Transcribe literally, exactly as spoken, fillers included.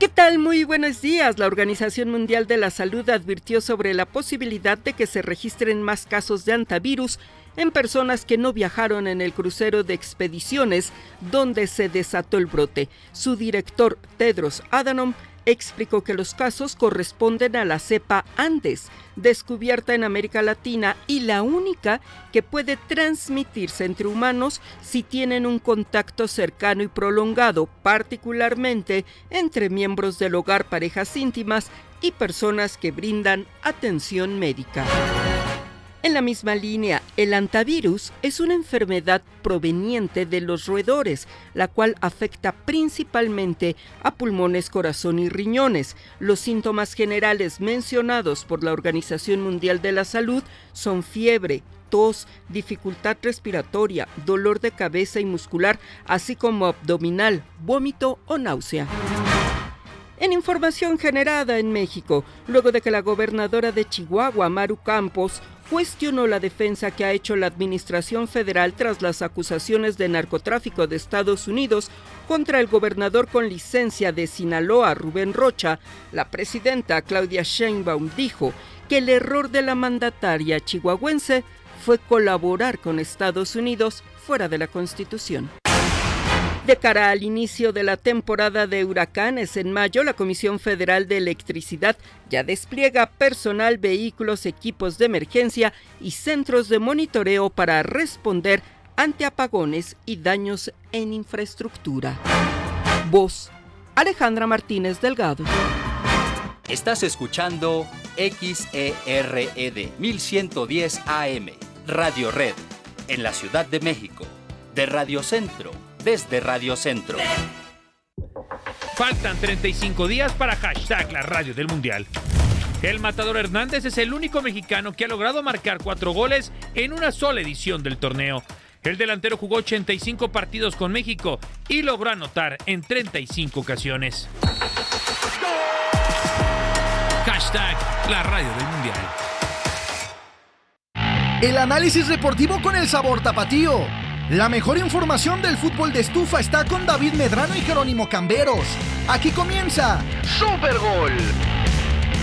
tal? Muy buenos días. La Organización Mundial de la Salud advirtió sobre la posibilidad de que se registren más casos de hantavirus en personas que no viajaron en el crucero de expediciones donde se desató el brote. Su director, Tedros Adhanom, explicó que los casos corresponden a la cepa Andes, descubierta en América Latina y la única que puede transmitirse entre humanos si tienen un contacto cercano y prolongado, particularmente entre miembros del hogar, parejas íntimas y personas que brindan atención médica. En la misma línea, el hantavirus es una enfermedad proveniente de los roedores, la cual afecta principalmente a pulmones, corazón y riñones. Los síntomas generales mencionados por la Organización Mundial de la Salud son fiebre, tos, dificultad respiratoria, dolor de cabeza y muscular, así como abdominal, vómito o náusea. En información generada en México, luego de que la gobernadora de Chihuahua, Maru Campos, cuestionó la defensa que ha hecho la administración federal tras las acusaciones de narcotráfico de Estados Unidos contra el gobernador con licencia de Sinaloa, Rubén Rocha, la presidenta Claudia Sheinbaum dijo que el error de la mandataria chihuahuense fue colaborar con Estados Unidos fuera de la Constitución. De cara al inicio de la temporada de huracanes en mayo, la Comisión Federal de Electricidad ya despliega personal, vehículos, equipos de emergencia y centros de monitoreo para responder ante apagones y daños en infraestructura. Voz: Alejandra Martínez Delgado. Estás escuchando X E R E D mil ciento diez A M, Radio Red, en la Ciudad de México, de Radio Centro. Desde Radio Centro. Faltan treinta y cinco días para hashtag la radio del Mundial. El Matador Hernández es el único mexicano que ha logrado marcar cuatro goles en una sola edición del torneo. El delantero jugó ochenta y cinco partidos con México y logró anotar en treinta y cinco ocasiones. Hashtag la radio del Mundial. El análisis deportivo con el sabor tapatío. La mejor información del fútbol de estufa está con David Medrano y Jerónimo Camberos. Aquí comienza Super Gol.